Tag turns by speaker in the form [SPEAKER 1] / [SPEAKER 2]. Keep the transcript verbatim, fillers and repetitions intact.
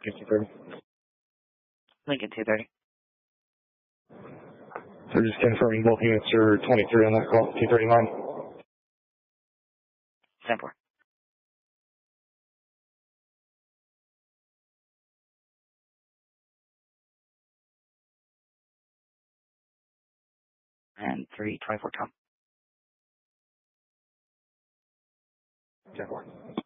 [SPEAKER 1] two thirty.
[SPEAKER 2] Lincoln two thirty.
[SPEAKER 1] So just confirming both units are twenty-three on that call, two thirty-nine.
[SPEAKER 2] ten four. And three twenty-four Tom.
[SPEAKER 1] ten four.